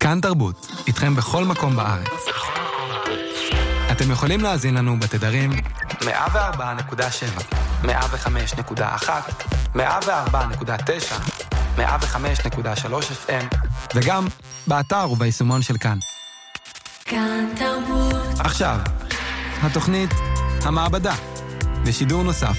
כאן תרבות, איתכם בכל מקום בארץ. אתם יכולים להאזין לנו בתדרים 104.7, 105.1, 104.9, 105.3 FM, וגם באתר וביישומון של כאן. כאן תרבות. עכשיו, התוכנית המעבדה, בשידור נוסף.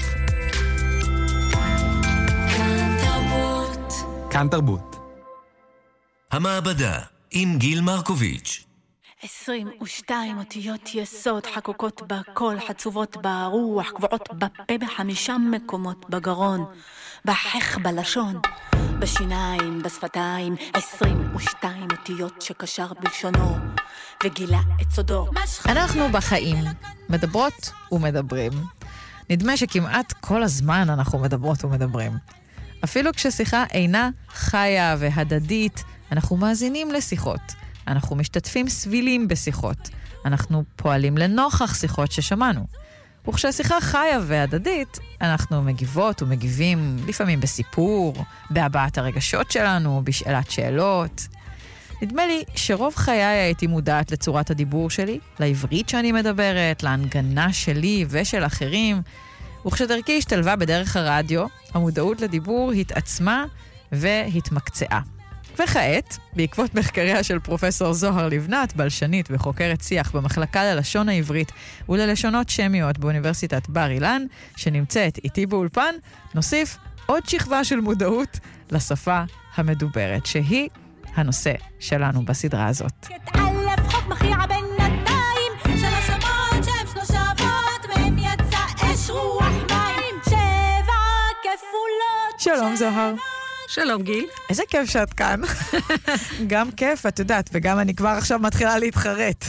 כאן תרבות. כאן תרבות. המעבדה עם גיל מרקוביץ'. 22 אותיות יסוד חקוקות בקול, חצובות ברוח, קבועות בפה, ב5 מקומות בגרון, בחך בלשון, בשיניים, בשפתיים. 22 אותיות שקשר בלשונו וגילה את סודו. אנחנו בחיים מדברות ומדברים. נדמה שכמעט כל הזמן אנחנו מדברות ומדברים. אפילו כששיחה אינה חיה והדדית, אנחנו מאזינים לשיחות. אנחנו משתתפים סבילים בשיחות. אנחנו פועלים לנוכח שיחות ששמענו. וכשהשיחה חיה והדדית, אנחנו מגיבות ומגיבים, לפעמים בסיפור, בהבעת הרגשות שלנו, בשאלת שאלות. נדמה לי שרוב חיי הייתי מודעת לצורת הדיבור שלי, לעברית שאני מדברת, להנגנה שלי ושל אחרים. וכשדרכי השתלבה בדרך הרדיו, המודעות לדיבור התעצמה והתמקצעה. וכעת, בעקבות מחקריה של פרופסור זוהר לבנת, בלשנית וחוקרת שיח במחלקה ללשון העברית וללשונות שמיות באוניברסיטת בר אילן, שנמצאת איתי באולפן, נוסיף עוד שכבה של מודעות לשפה המדוברת, שהיא הנושא שלנו בסדרה הזאת. כתאלף חוק מכריע בינתיים, של השמות שהם 3 אבות, מהם יצא אש רוח מים, 7 כפולות. שלום זוהר. שלום גיל. איזה כיף שאת כאן. גם כיף, את יודעת, וגם אני כבר עכשיו מתחילה להתחרט.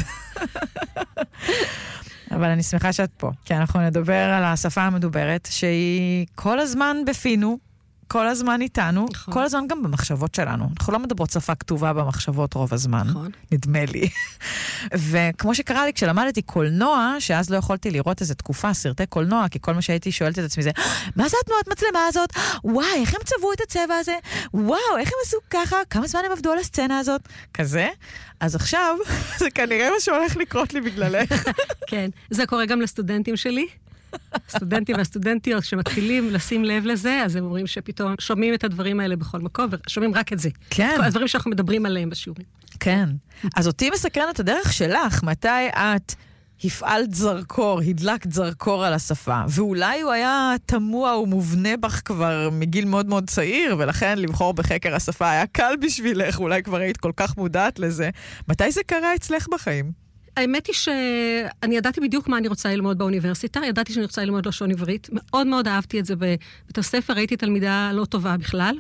אבל אני שמחה שאת פה, כי אנחנו נדבר על השפה המדוברת, שהיא כל הזמן בפינו, כל הזמן איתנו, נכון. כל הזמן גם במחשבות שלנו. אנחנו לא מדברות שפה כתובה במחשבות רוב הזמן, נכון. נדמה לי. וכמו שקרה לי כשלמדתי קולנוע, שאז לא יכולתי לראות איזה תקופה, סרטי קולנוע, כי כל מה שהייתי שואלת את עצמי זה, מה זה התנועת מצלמה הזאת? וואי, איך הם צבעו את הצבע הזה? וואו, איך הם עשו ככה? כמה זמן הם עבדו על הסצנה הזאת? כזה? אז עכשיו, זה כנראה מה שהולך לקרות לי בגללך. כן, זה קורה גם לסטודנטים שלי. הסטודנטים והסטודנטיות שמתחילים לשים לב לזה, אז הם אומרים שפתאום שומעים את הדברים האלה בכל מקום, ושומעים רק את זה. כן. הדברים שאנחנו מדברים עליהם בשיעורים. כן. אז אותי מסקרן את הדרך שלך, מתי את הפעלת זרקור, הדלקת זרקור על השפה, ואולי הוא היה תמוה ומובנה בך כבר מגיל מאוד מאוד צעיר, ולכן לבחור בחקר השפה היה קל בשבילך, אולי כבר היית כל כך מודעת לזה. מתי זה קרה אצלך בחיים? האמת היא שאני ידעתי בדיוק מה אני רוצה ללמוד באוניברסיטה, ידעתי שאני רוצה ללמוד לשון עברית, מאוד מאוד אהבתי את זה בבית הספר, הייתי תלמידה לא טובה בכלל,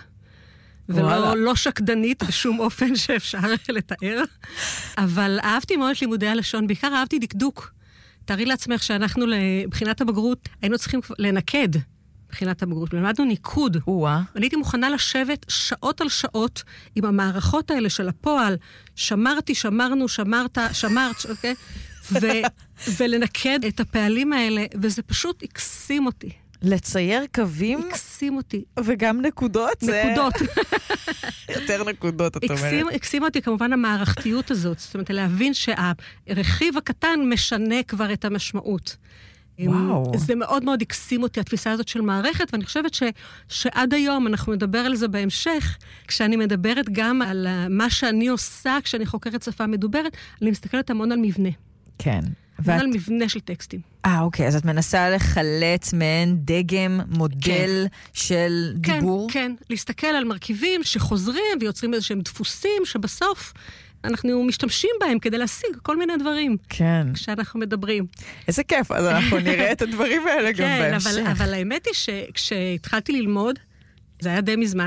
ולא שקדנית בשום אופן שאפשר לתאר, אבל אהבתי מאוד לימודי הלשון, בעיקר אהבתי דקדוק. תארי לעצמך שאנחנו לבחינת הבגרות היינו צריכים לנקד בחינת הבגרות, למדנו ניקוד. אני הייתי מוכנה לשבת שעות על שעות עם המערכות האלה של הפועל, שמרתי, שמרנו, שמרת, אוקיי? ולנקד את הפעלים האלה, וזה פשוט הקסים אותי. לצייר קווים? הקסים אותי. וגם נקודות? נקודות. יותר נקודות, את אומרת. הקסים אותי כמובן המערכתיות הזאת, זאת אומרת, להבין שהרכיב הקטן משנה כבר את המשמעות. וואו. זה מאוד מאוד הקסים אותי, התפיסה הזאת של מערכת, ואני חושבת שעד היום אנחנו נדבר על זה בהמשך, כשאני מדברת גם על מה שאני עושה, כשאני חוקרת שפה מדוברת, אני מסתכלת המון על מבנה. כן. על מבנה של טקסטים. אוקיי, אז את מנסה לחלץ מעין דגם, מודל של דיבור? כן, להסתכל על מרכיבים שחוזרים ויוצרים איזשהם דפוסים שבסוף אנחנו משתמשים בהם כדי להשיג כל מיני דברים. כן. כשאנחנו מדברים. איזה כיף, אז אנחנו נראה את הדברים האלה גם בהמשך. כן, אבל האמת היא שכשהתחלתי ללמוד, זה היה די מזמן,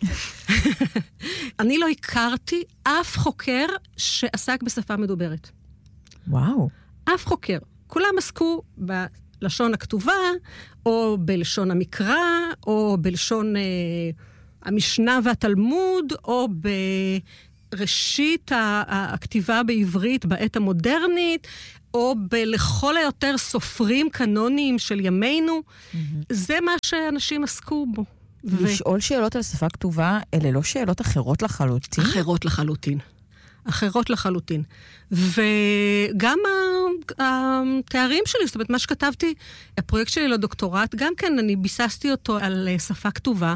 אני לא הכרתי אף חוקר שעסק בשפה מדוברת. וואו. אף חוקר. כולם עסקו בלשון הכתובה, או בלשון המקרא, או בלשון המשנה והתלמוד, או בראשית הכתיבה בעברית בעת המודרנית, או לכל היותר סופרים קנוניים של ימינו. זה מה שאנשים עסקו בו. לשאול שאלות על שפה כתובה, אלה לא שאלות אחרות לחלוטין? אחרות לחלוטין. אחרות לחלוטין. וגם התארים שלי, זאת אומרת, מה שכתבתי, הפרויקט שלי לדוקטורט, גם כן אני ביססתי אותו על שפה כתובה,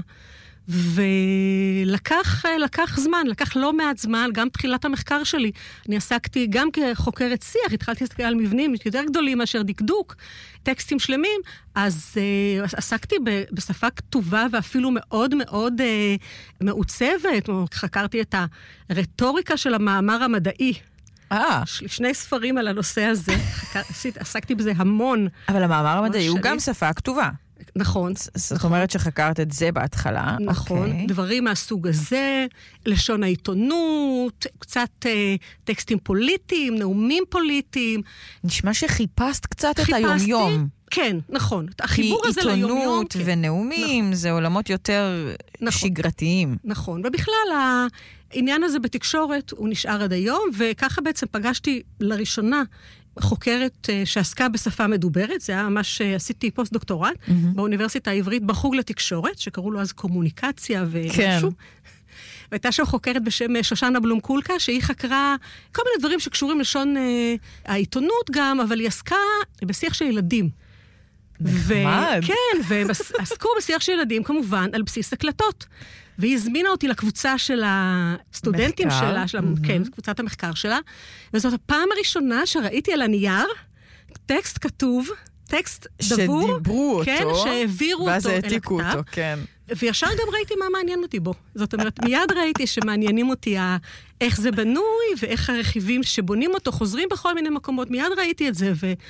ולקח זמן, לקח לא מעט זמן, גם תחילת המחקר שלי. אני עסקתי גם כחוקרת שיח, התחלתי להסתכל על מבנים יותר גדולים מאשר דקדוק, טקסטים שלמים, אז עסקתי בשפה כתובה ואפילו מאוד מאוד מעוצבת, חקרתי את הרטוריקה של המאמר המדעי. שני ספרים על הנושא הזה, עסקתי בזה המון. אבל המאמר המדעי הוא גם שפה כתובה. נכון. זאת אומרת שחקרת את זה בהתחלה. נכון, דברים מהסוג הזה, לשון העיתונות, קצת טקסטים פוליטיים, נאומים פוליטיים. נשמע שחיפשת קצת את היומיום. כן, נכון. החיבור הזה ליומיום. כי עיתונות ונאומים זה עולמות יותר שגרתיים. נכון, ובכלל העניין הזה בתקשורת הוא נשאר עד היום, וככה בעצם פגשתי לראשונה חוקרת שעסקה בשפה מדוברת, זה היה ממש עשיתי פוסט-דוקטורט, באוניברסיטה העברית בחוג לתקשורת, שקראו לו אז קומוניקציה ומשהו. והייתה שם חוקרת בשם שושנה בלום קולקה, שהיא חקרה כל מיני דברים שקשורים לשון העיתונות גם, אבל היא עסקה בשיח של ילדים. נחמד. כן, והם עסקו בשיח של ילדים כמובן על בסיס הקלטות. והיא הזמינה אותי לקבוצה של הסטודנטים שלה, כן, קבוצת המחקר שלה, וזאת הפעם הראשונה שראיתי על הנייר טקסט כתוב, טקסט דבור, שדיברו כן, אותו, שהעבירו ואז אותו העתיקו אותו, כן. וישר גם ראיתי מה מעניין אותי בו. זאת אומרת, מיד ראיתי שמעניינים אותי איך זה בנוי, ואיך הרכיבים שבונים אותו חוזרים בכל מיני מקומות. מיד ראיתי את זה,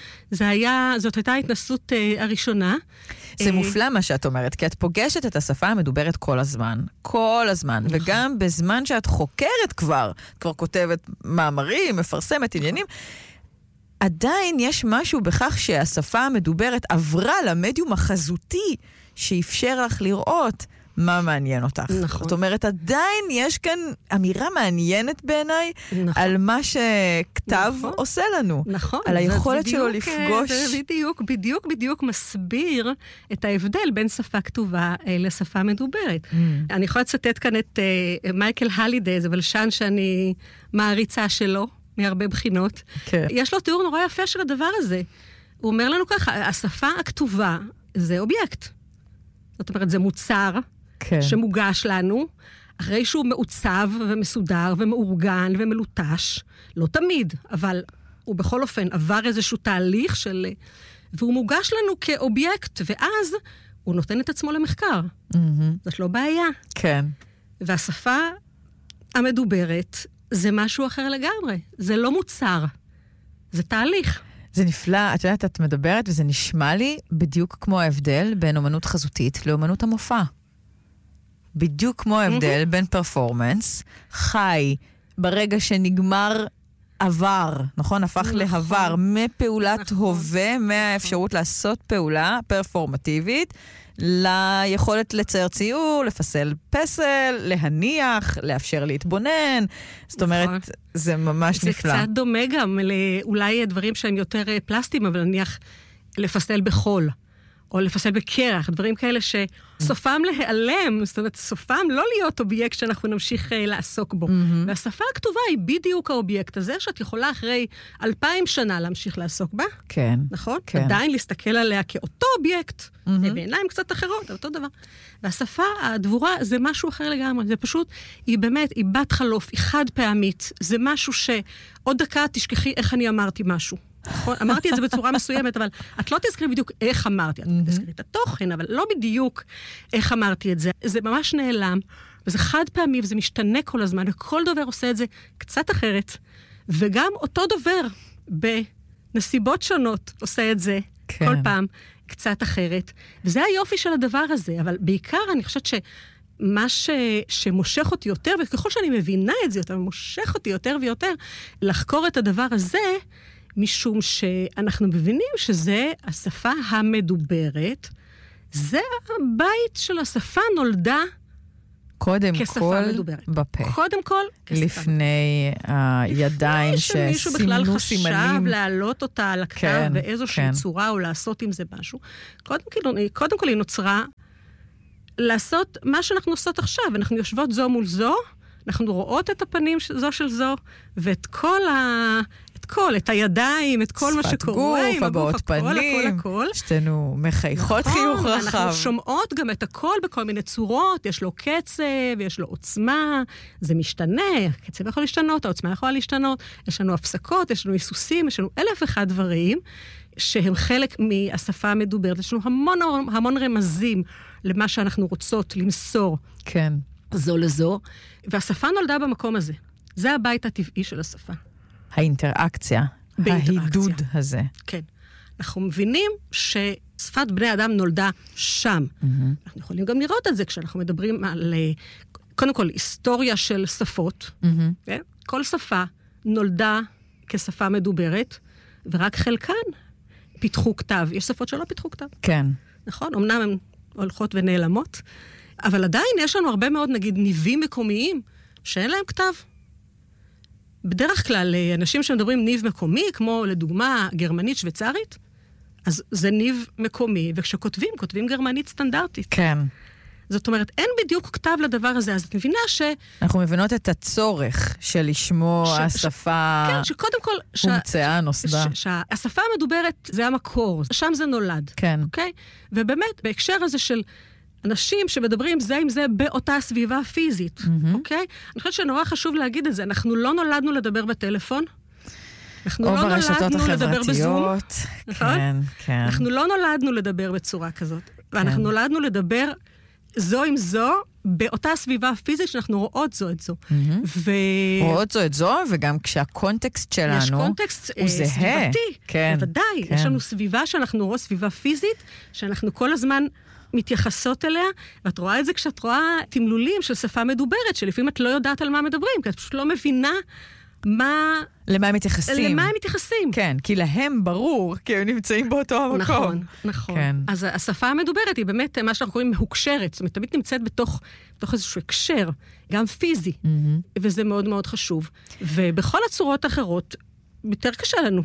זאת הייתה ההתנסות הראשונה. זה מופלא מה שאת אומרת, כי את פוגשת את השפה המדוברת כל הזמן. כל הזמן. וגם בזמן שאת חוקרת כבר כותבת מאמרים, מפרסמת עניינים, עדיין יש משהו בכך שהשפה המדוברת עברה למדיום החזותי, שאפשר לך לראות מה מעניין אותך. נכון. זאת אומרת, עדיין יש כאן אמירה מעניינת בעיניי, נכון. על מה שכתב נכון. עושה לנו. נכון. על היכולת שלו לפגוש. זה בדיוק מסביר את ההבדל בין שפה כתובה לשפה מדוברת. אני יכולה לצטט כאן את מייקל הלידיי, זה בלשן שאני מעריצה שלו, מהרבה בחינות. כן. יש לו תיאור נורא יפה של הדבר הזה. הוא אומר לנו ככה, השפה הכתובה זה אובייקט. זאת אומרת, זה מוצר כן. שמוגש לנו, אחרי שהוא מעוצב ומסודר ומאורגן ומלוטש, לא תמיד, אבל הוא בכל אופן עבר איזשהו תהליך והוא מוגש לנו כאובייקט, ואז הוא נותן את עצמו למחקר. זאת לא בעיה. כן. והשפה המדוברת זה משהו אחר לגמרי. זה לא מוצר. זה תהליך. זה נפלא, את יודעת, את מדברת, וזה נשמע לי בדיוק כמו ההבדל בין אומנות חזותית לאומנות המופע. בדיוק כמו ההבדל בין פרפורמנס, חי, ברגע שנגמר עבר, נכון? הפך להבר, מפעולת הווה, מהאפשרות לעשות פעולה פרפורמטיבית, ליכולת לצייר ציור, לפסל פסל, להניח, לאפשר להתבונן. זאת אומרת, זה ממש נפלא. זה קצת דומה גם לאולי דברים שהם יותר פלסטיים, אבל נניח לפסל בחול, או לפסל בקרח, דברים כאלה שסופם להיעלם, זאת אומרת, סופם לא להיות אובייקט שאנחנו נמשיך לעסוק בו. והשפה הכתובה היא בדיוק האובייקט הזה, שאת יכולה אחרי 2000 שנה להמשיך לעסוק בה. כן. נכון? עדיין להסתכל עליה כאותו אובייקט, בעיניים קצת אחרות, אותו דבר. והשפה הדבורה זה משהו אחר לגמרי, זה פשוט, היא באמת, היא בת חלוף, היא חד פעמית, זה משהו שעוד דקה תשכחי איך אני אמרתי משהו. אמרתי את זה בצורה מסוימת, אבל את לא תזכרי בדיוק איך אמרתי, את תזכרי את התוכן, אבל לא בדיוק איך אמרתי את זה. זה ממש נעלם, וזה חד פעמי, וזה משתנה כל הזמן, וכל דובר עושה את זה קצת אחרת, וגם אותו דובר בנסיבות שונות עושה את זה כל פעם קצת אחרת, וזה היופי של הדבר הזה, אבל בעיקר אני חושבת מה שמושך אותי יותר, וככל שאני מבינה את זה יותר, מושך אותי יותר ויותר, לחקור את הדבר הזה, משום שאנחנו מבינים שזה השפה המדוברת, זה הבית של השפה נולדה כשפה מדוברת. בפה. קודם כל, לפני הידיים שסימנו מישהו בכלל חשב להעלות אותה על הקו באיזושהי צורה או לעשות עם זה משהו. קודם כל היא נוצרה לעשות מה שאנחנו עושות עכשיו. אנחנו יושבות זו מול זו, אנחנו רואות את הפנים זו של זו, ואת את הידיים, את כל מה שקורה, שפת גוף, הבעות פנים, שתינו מחייכות חיוך רחב. אנחנו שומעות גם את הכל בכל מיני צורות, יש לו קצב, יש לו עוצמה, זה משתנה, הקצב יכול להשתנות, העוצמה יכולה להשתנות, יש לנו הפסקות, יש לנו היסוסים, יש לנו 1,001 דברים, שהם חלק מהשפה המדוברת, יש לנו המון רמזים למה שאנחנו רוצות למסור. כן. זו לזו, והשפה נולדה במקום הזה. זה הבית הטבעי של השפה. האינטראקציה, ההידוד הזה. כן. אנחנו מבינים ששפת בני אדם נולדה שם. אנחנו יכולים גם לראות את זה כשאנחנו מדברים על, קודם כל, היסטוריה של שפות. כל שפה נולדה כשפה מדוברת, ורק חלקן פיתחו כתב. יש שפות שלא פיתחו כתב. כן. נכון? אמנם הן הולכות ונעלמות, אבל עדיין יש לנו הרבה מאוד, נגיד, ניבים מקומיים שאין להם כתב. בדרך כלל, אנשים שמדברים ניב מקומי, כמו לדוגמה גרמנית שוויצרית, אז זה ניב מקומי, וכשכותבים, כותבים גרמנית סטנדרטית. כן. זאת אומרת, אין בדיוק כתב לדבר הזה, אז את מבינה אנחנו מבינות את הצורך של לשמוע השפה... כן, שקודם כל... הומצאה, נוסדה. שהשפה המדוברת זה המקור, שם זה נולד. כן. אוקיי? ובאמת, בהקשר הזה של אנשים שמדברים זה עם זה באותה סביבה פיזית, אוקיי? אני חושבת שנורא חשוב להגיד את זה, אנחנו לא נולדנו לדבר בטלפון, אנחנו לא נולדנו לדבר בזום, כן, כן. אנחנו לא נולדנו לדבר בצורה כזאת, ואנחנו נולדנו לדבר זו עם זו, באותה סביבה פיזית שאנחנו רואות זו את זו. רואות זו את זו, וגם כשהקונטקסט שלנו יש קונטקסט סביבתי, בוודאי. יש לנו סביבה שאנחנו רואות, סביבה פיזית, שאנחנו כל הזמן מתייחסות אליה, ואת רואה את זה כשאת רואה תמלולים של שפה מדוברת, שלפעמים את לא יודעת על מה מדברים, כי את פשוט לא מבינה למה הם מתייחסים. למה הם מתייחסים. כן, כי להם ברור, כי הם נמצאים באותו המקום. נכון, נכון. כן. אז השפה המדוברת היא באמת מה שאנחנו קוראים מהוקשרת, זאת אומרת, תמיד נמצאת בתוך איזשהו הקשר, גם פיזי, וזה מאוד מאוד חשוב. ובכל הצורות האחרות, יותר קשה לנו.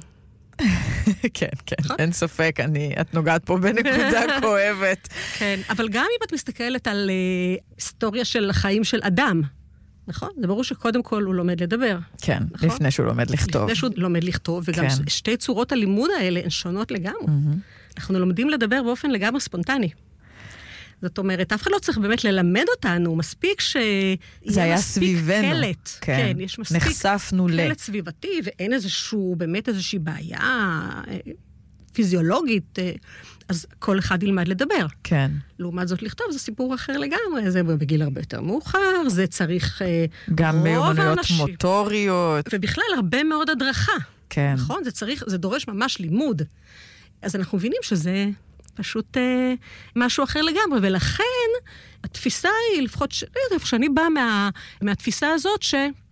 כן, כן, אין ספק, את נוגעת פה בנקודה כואבת. כן, אבל גם אם את מסתכלת על היסטוריה של החיים של אדם, נכון? זה ברור שקודם כל הוא לומד לדבר. כן, נכון? לפני שהוא לומד לכתוב. לפני שהוא לומד לכתוב, וגם כן. שתי צורות הלימוד האלה הן שונות לגמרי. אנחנו לומדים לדבר באופן לגמרי ספונטני. זאת אומרת, אף אחד לא צריך באמת ללמד אותנו, מספיק זה היה סביבנו. קלט. כן, יש מספיק נחשפנו קלט סביבתי, ואין באמת איזושהי בעיה פיזיולוגית, אז כל אחד ילמד לדבר. כן. לעומת זאת לכתוב, זה סיפור אחר לגמרי, זה בגיל הרבה יותר מאוחר, זה צריך גם מיומנויות מוטוריות. ובכלל הרבה מאוד הדרכה. כן. נכון? זה דורש ממש לימוד. אז אנחנו מבינים שזה פשוט משהו אחר לגמרי, ולכן התפיסה היא, לפחות שאני באה מהתפיסה הזאת,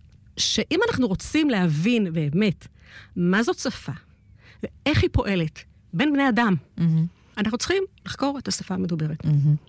שאם אנחנו רוצים להבין באמת מה זאת שפה, ואיך היא פועלת בין בני אדם, אנחנו צריכים לחקור את השפה המדוברת.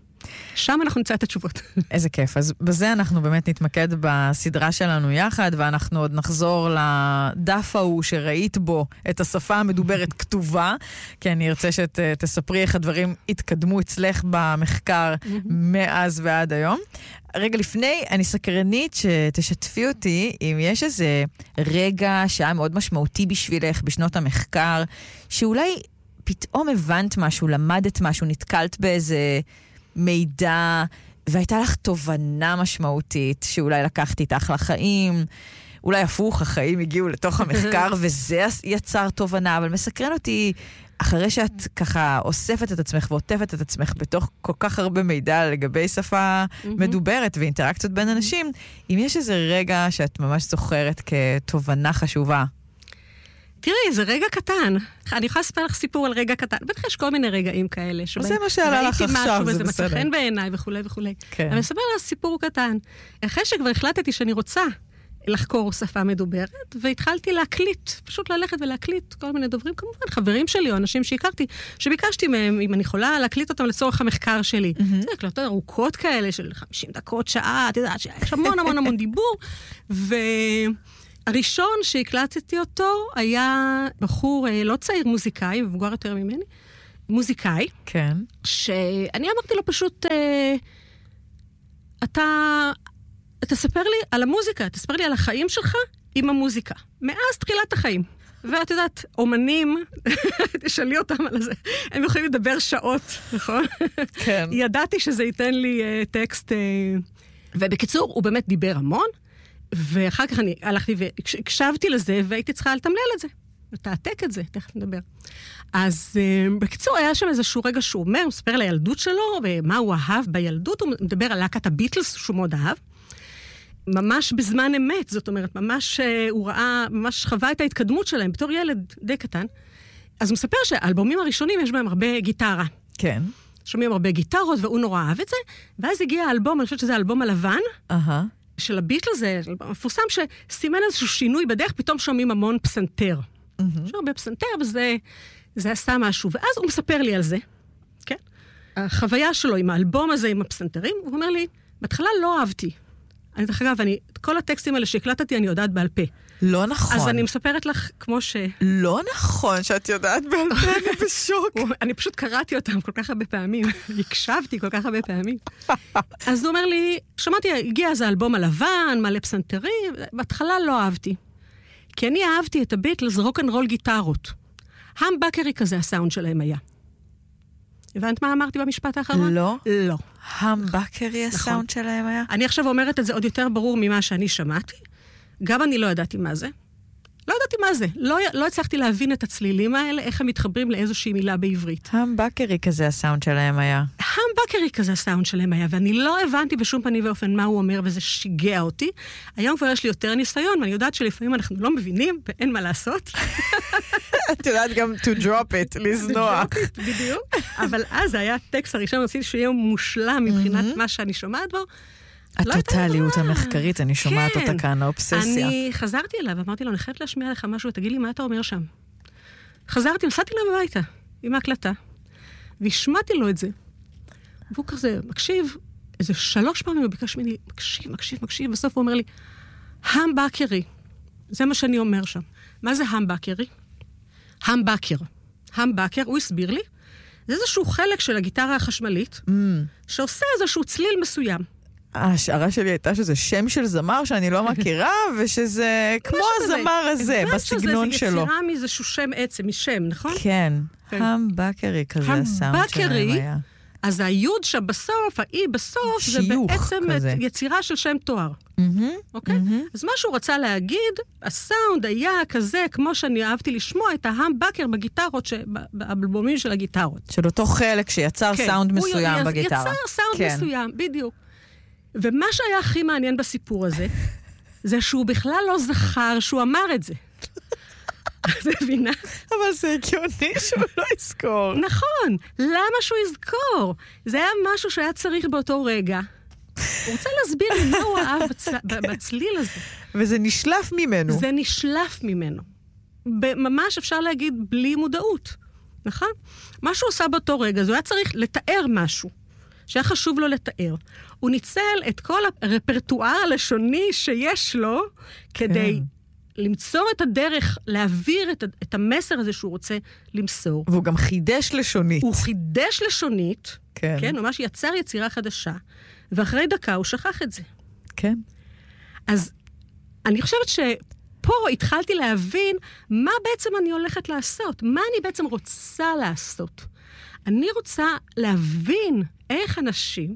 שם אנחנו נמצא את התשובות. איזה כיף. אז בזה אנחנו באמת נתמקד בסדרה שלנו יחד, ואנחנו עוד נחזור לדף ההוא שראית בו את השפה המדוברת כתובה, כי אני ארצה שתספרי איך הדברים התקדמו אצלך במחקר מאז ועד היום. רגע לפני, אני סקרנית שתשתפי אותי אם יש איזה רגע שהיה מאוד משמעותי בשבילך בשנות המחקר, שאולי פתאום הבנת משהו, למדת משהו, נתקלת באיזה מידע, והייתה לך תובנה משמעותית, שאולי לקחת איתך לחיים, אולי הפוך, החיים הגיעו לתוך המחקר, וזה יצר תובנה, אבל מסקרן אותי, אחרי שאת ככה אוספת את עצמך ועוטפת את עצמך בתוך כל כך הרבה מידע לגבי שפה מדוברת ואינטראקציות בין אנשים, אם יש איזה רגע שאת ממש זוכרת כתובנה חשובה. תראי, זה רגע קטן. אני יכולה לספר לך סיפור על רגע קטן. בטח יש כל מיני רגעים כאלה. זה מה שעלה לך עכשיו, זה בסדר. וזה מצא חן בעיניי וכו' וכו'. אני אספר לך סיפור קטן. אחרי שכבר החלטתי שאני רוצה לחקור שפה מדוברת, והתחלתי להקליט, פשוט ללכת ולהקליט כל מיני דוברים, כמובן, חברים שלי או אנשים שהכרתי, שביקשתי מהם, אם אני יכולה להקליט אותם לצורך המחקר שלי. זה הקלטות ארוכות כאלה של 50 דקות, שעה, את יודעת, יש המון המון המון דיבור, הראשון שהקלטתי אותו היה בחור לא צעיר, מוזיקאי, מבוגר יותר ממני, מוזיקאי. כן. שאני אמרתי לו פשוט, אתה תספר לי על המוזיקה, תספר לי על החיים שלך עם המוזיקה. מאז תחילת החיים. ואת יודעת, אומנים, תשאלי אותם על זה, הם יכולים לדבר שעות, נכון? כן. ידעתי שזה ייתן לי טקסט, ובקיצור, הוא באמת דיבר המון, ואחר כך אני הלכתי והקשבתי לזה, והייתי צריכה לתמלל את זה, ותעתק את זה, תכף נדבר. אז בקיצור, היה שם איזשהו רגע שהוא אומר, הוא מספר על הילדות שלו, ומה הוא אהב בילדות, הוא מדבר על להקת הביטלס, שהוא מאוד אהב, ממש בזמן אמת, זאת אומרת, ממש הוא ראה, ממש חווה את ההתקדמות שלהם, בתור ילד די קטן. אז הוא מספר שהאלבומים הראשונים יש בהם הרבה גיטרה. כן. שומעים הרבה גיטרות, והוא נורא אהב את זה, ואז הגיע האלבום, אני חושבת שזה האלבום הלבן, של הביטלס, זה מפורסם שסימן איזשהו שינוי בדרך, פתאום שומעים המון פסנתר. יש הרבה פסנתר, וזה עשה משהו. ואז הוא מספר לי על זה, כן? החוויה שלו עם האלבום הזה, עם הפסנתרים, הוא אומר לי, בהתחלה לא אהבתי. דרך אגב, את כל הטקסטים האלה שהקלטתי, אני יודעת בעל פה. לא נכון. אז אני מספרת לך כמו לא נכון שאת יודעת בעל פה, אני בשוק. אני פשוט קראתי אותם כל כך הרבה פעמים, הקשבתי כל כך הרבה פעמים. אז הוא אומר לי, שמעתי, הגיע איזה אלבום הלבן, מלא פסנתרים, בהתחלה לא אהבתי. כי אני אהבתי את הביטלס רוק אנד רול גיטרות. המבקרי כזה הסאונד שלהם היה. הבנת מה אמרתי במשפט האחרון? לא. לא. המבקרי הסאונד שלהם היה? אני עכשיו אומרת את זה עוד יותר ברור ממה שאני שמעתי. גם אני לא ידעתי מה זה. לא ידעתי מה זה. לא הצלחתי להבין את הצלילים האלה, איך הם מתחברים לאיזושהי מילה בעברית. המבקרי כזה הסאונד שלהם היה. המבקרי כזה הסאונד שלהם היה, ואני לא הבנתי בשום פנים ואופן מה הוא אומר, וזה שיגע אותי. היום כבר יש לי יותר ניסיון, ואני יודעת שלפעמים אנחנו לא מבינים, ואין מה לעשות. את יודעת גם to drop it, לזנוע. בדיוק. אבל אז היה הטקסט הראשון, רציתי שיהיה מושלם מבחינת מה שאני שומעת בו. הטוטליות המחקרית, אני שומעת אותה כאן, האובססיה. אני חזרתי אליו, ואמרתי לו, אני חייבת להשמיע לך משהו, תגיד לי מה אתה אומר שם. חזרתי, נסעתי לו בביתה, עם ההקלטה, והשמעתי לו את זה. והוא כזה מקשיב, איזה 3 פעמים הוא ביקש ממני, מקשיב, בסוף הוא אומר לי, המבקרי. זה מה שאני אומר שם. מה זה המבקרי? המבקר, הוא הסביר לי, זה איזשהו חלק של הגיטרה החשמלית, שעושה איזשהו צליל מסוים. ההשערה שלי הייתה שזה שם של זמר שאני לא מכירה, ושזה כמו הזמר הזה, בסגנון שלו. זה יצירה מאיזשהו שם עצם, משם, נכון? כן, המבקרי כזה הסאונד שלהם היה. אז היוד שבסוף, האי בסוף, זה בעצם יצירה של שם תואר. אוקיי? אז מה שהוא רצה להגיד, הסאונד היה כזה, כמו שאני אהבתי לשמוע את ההמבקר בגיטרות, באלבומים של הגיטרות. של אותו חלק שיצר סאונד מסוים בגיטרה. יצר סאונד מסוים, בדיוק. ומה שהיה הכי מעניין בסיפור הזה, זה שהוא בכלל לא זכר שהוא אמר את זה. זה מבינה? אבל זה הגיוני שהוא לא יזכור. נכון, למה שהוא יזכור? זה היה משהו שהיה צריך באותו רגע. הוא רוצה להסביר לי מה הוא אהב בצליל הזה. וזה נשלף ממנו. זה נשלף ממנו. ממש אפשר להגיד בלי מודעות. נכון? מה שהוא עושה באותו רגע, זה היה צריך לתאר משהו. שהיה חשוב לו לתאר. הוא ניצל את כל הרפרטואר הלשוני שיש לו, כדי למצוא את הדרך, להעביר את המסר הזה שהוא רוצה למסור. והוא גם חידש לשונית. הוא חידש לשונית, כן, ממש יצר יצירה חדשה, ואחרי דקה הוא שכח את זה. כן. אז אני חושבת שפה התחלתי להבין מה בעצם אני הולכת לעשות, מה אני בעצם רוצה לעשות. אני רוצה להבין איך אנשים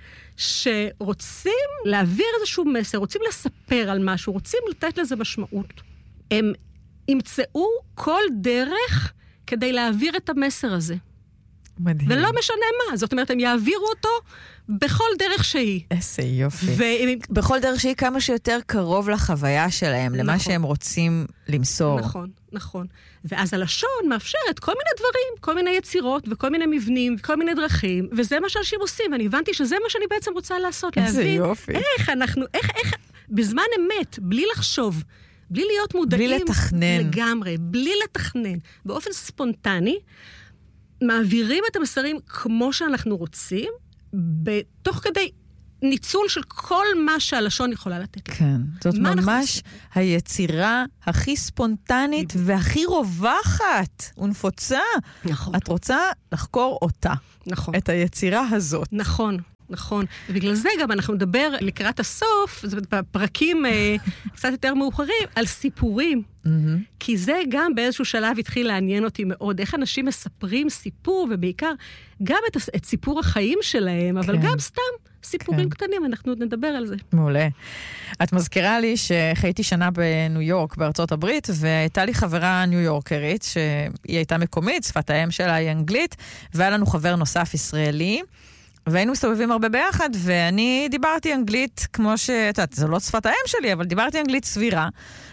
שרוצים להעביר איזשהו מסר, רוצים לספר על משהו, רוצים לתת לזה משמעות, הם ימצאו כל דרך כדי להעביר את המסר הזה. מדהים. ולא משנה מה, זאת אומרת, הם יעבירו אותו בכל דרך שהיא. איזה יופי. בכל דרך שהיא כמה שיותר קרוב לחוויה שלהם, למה שהם רוצים למסור. נכון, נכון. ואז הלשון מאפשרת כל מיני דברים, כל מיני יצירות וכל מיני מבנים וכל מיני דרכים, וזה מה שאנשים עושים, ואני הבנתי שזה מה שאני בעצם רוצה לעשות, איזה להבין יופי. איך אנחנו, איך, בזמן אמת, בלי לחשוב, בלי להיות מודעים. בלי לתכנן. לגמרי, בלי לתכנן, באופן ספונטני, מעבירים את המסרים כמו שאנחנו רוצים, בתוך כדי ניצול של כל מה שהלשון יכולה לתת. כן, זאת ממש היצירה הכי ספונטנית והכי רווחת ונפוצה. נכון. את רוצה לחקור אותה. נכון. את היצירה הזאת. נכון. נכון. ובגלל זה גם אנחנו נדבר לקראת הסוף, בפרקים קצת יותר מאוחרים, על סיפורים. כי זה גם באיזשהו שלב התחיל לעניין אותי מאוד, איך אנשים מספרים סיפור, ובעיקר גם את סיפור החיים שלהם, אבל גם סתם סיפורים קטנים, אנחנו עוד נדבר על זה. מעולה. את מזכירה לי שחייתי שנה בניו יורק, בארצות הברית, והייתה לי חברה ניו יורקרית, שהיא הייתה מקומית, שפת האם שלה היא אנגלית, והיה לנו חבר נוסף ישראלי, והיינו מסתובבים הרבה ביחד, ואני דיברתי אנגלית כמו ש... את יודעת, זו לא שפת האם שלי, אבל דיברתי אנגלית סבירה,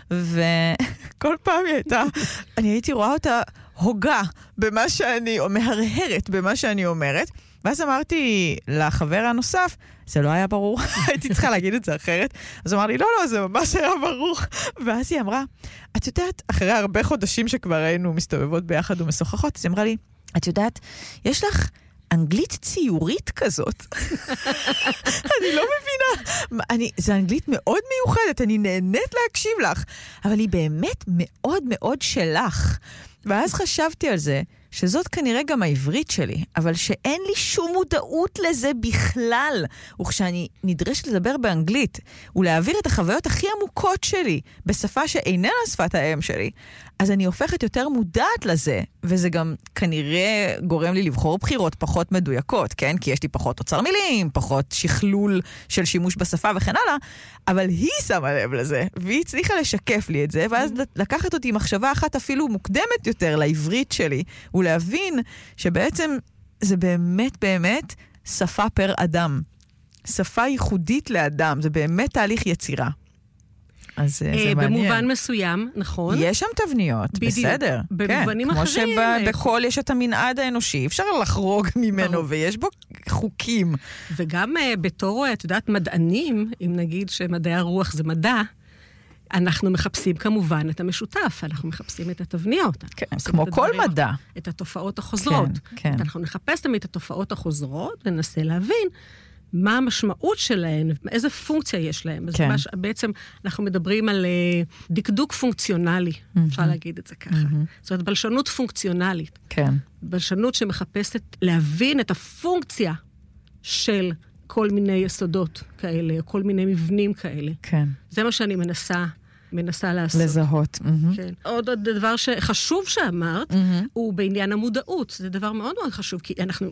וכל פעם היא הייתה, אני הייתי רואה אותה הוגה במה שאני, או מהרהרת במה שאני אומרת, ואז אמרתי לחבר הנוסף, זה לא היה ברור, הייתי צריכה להגיד את זה אחרת, אז אמר לי, לא, זה ממש היה ברור, ואז היא אמרה, את יודעת, אחרי הרבה חודשים שכבר היינו מסתובבות ביחד ומשוחחות, אז היא אמרה לי, את יודעת, יש לך אנגלית ציורית כזאת. אני לא מבינה. זה אנגלית מאוד מיוחדת, אני נהנית להקשיב לך, אבל היא באמת מאוד מאוד שלך. ואז חשבתי על זה, שזאת כנראה גם העברית שלי, אבל שאין לי שום מודעות לזה בכלל. וכשאני נדרשת לדבר באנגלית, ולהעביר את החוויות הכי עמוקות שלי, בשפה שאיננה שפת האם שלי, אז אני הופכת יותר מודעת לזה, וזה גם כנראה גורם לי לבחור בחירות פחות מדויקות, כן? כי יש לי פחות אוצר מילים, פחות שכלול של שימוש בשפה וכן הלאה, אבל היא שמה לב לזה, והיא הצליחה לשקף לי את זה, ואז לקחת אותי מחשבה אחת אפילו מוקדמת יותר לעברית שלי, ולהבין שבעצם זה באמת באמת שפה פר אדם. שפה ייחודית לאדם, זה באמת תהליך יצירה. אז זה מעניין. במובן מסוים, נכון. יש שם תבניות, בסדר. במובנים אחרים. כמו שבכל יש את המנעד האנושי, אפשר לחרוג ממנו, ויש בו חוקים. וגם בתור, את יודעת, מדענים, אם נגיד שמדעי הרוח זה מדע, אנחנו מחפשים כמובן את המשותף, אנחנו מחפשים את התבניות. כן, כמו כל מדע. את התופעות החוזרות. כן. אנחנו נחפש תמיד את התופעות החוזרות, וננסה להבין מה המשמעות שלהן, איזה פונקציה יש להן. כן. בעצם אנחנו מדברים על דקדוק פונקציונלי, אפשר להגיד את זה ככה. זאת אומרת, בלשנות פונקציונלית. כן. בלשנות שמחפשת להבין את הפונקציה של כל מיני יסודות כאלה, או כל מיני מבנים כאלה. כן. זה מה שאני מנסה לעשות. לזהות. כן. עוד דבר שחשוב שאמרת, הוא בעניין המודעות. זה דבר מאוד מאוד חשוב, כי אנחנו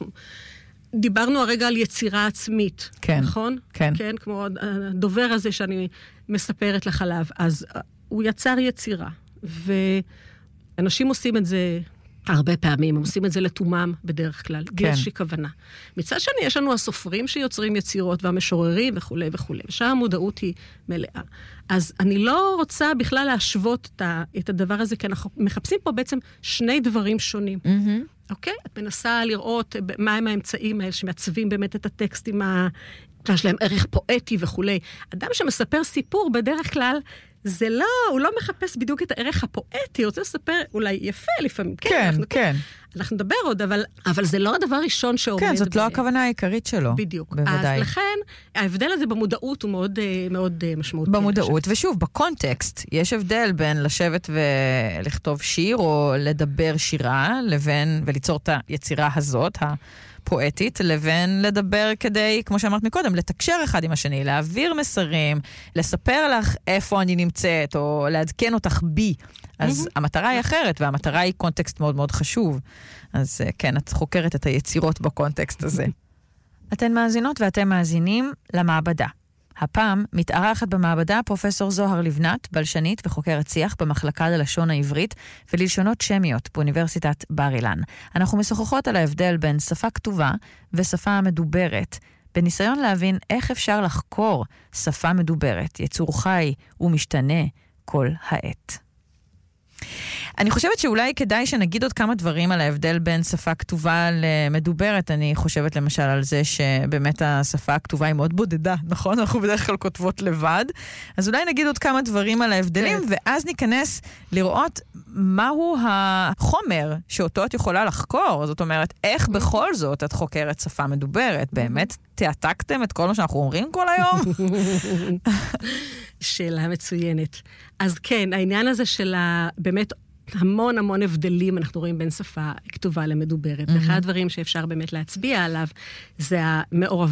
דיברנו הרגע על יצירה עצמית, כן, נכון? כן. כן, כמו הדובר הזה שאני מספרת לך עליו. אז הוא יצר יצירה, ואנשים עושים את זה הרבה פעמים, הם עושים את זה לתומם בדרך כלל, כן. באיזושהי כוונה. מצד שני, יש לנו הסופרים שיוצרים יצירות, והמשוררים וכו' וכו', ושם המודעות היא מלאה. אז אני לא רוצה בכלל להשוות את הדבר הזה, כי אנחנו מחפשים פה בעצם שני דברים שונים. אוקיי? את מנסה לראות מהם האמצעים האלה שמעצבים באמת את הטקסטים, יש להם ערך פואטי וכו'. אדם שמספר סיפור בדרך כלל, זה לא, הוא לא מחפש בדיוק את הערך הפואטי, הוא רוצה לספר אולי יפה לפעמים. כן, כן. אנחנו נדבר עוד, אבל זה לא הדבר ראשון שעומד. כן, זאת לא הכוונה העיקרית שלו. בדיוק. בוודאי. אז לכן, ההבדל הזה במודעות הוא מאוד, מאוד משמעותי. במודעות, ושוב, בקונטקסט, יש הבדל בין לשבת ולכתוב שיר, או לדבר שירה, וליצור את היצירה הזאת, פואטית, לבין לדבר כדי, כמו שאמרת מקודם, לתקשר אחד עם השני, להעביר מסרים, לספר לך איפה אני נמצאת, או לעדכן אותך בי. אז המטרה היא אחרת, והמטרה היא קונטקסט מאוד מאוד חשוב. אז כן, את חוקרת את היצירות בקונטקסט הזה. אתן מאזינות ואתם מאזינים למעבדה. הפעם מתארחת במעבדה פרופסור זוהר לבנת, בלשנית וחוקרת שיח במחלקה ללשון העברית וללשונות שמיות באוניברסיטת בר אילן. אנחנו משוחחות על ההבדל בין שפה כתובה ושפה מדוברת, בניסיון להבין איך אפשר לחקור שפה מדוברת, יצור חי ומשתנה כל העת. אני חושבת שאולי כדאי שנגיד עוד כמה דברים על ההבדל בין שפה כתובה למדוברת. אני חושבת למשל על זה שבאמת השפה הכתובה היא מאוד בודדה, נכון? אנחנו בדרך כלל כותבות לבד. אז אולי נגיד עוד כמה דברים על ההבדלים, ואז ניכנס lirאות מהו החומר שאותו את יכולה לחקור. זאת אומרת, איך בכל זאת את חוקרת שפה מדוברת? באמת תעתקתם את כל מה שאנחנו אומרים כל היום? שאלה מצוינת. אז כן, העניין הזה של באמת המון המון הבדלים אנחנו רואים בין שפה כתובה למדוברת. ואחד הדברים שאפשר באמת להצביע עליו זה המעורבות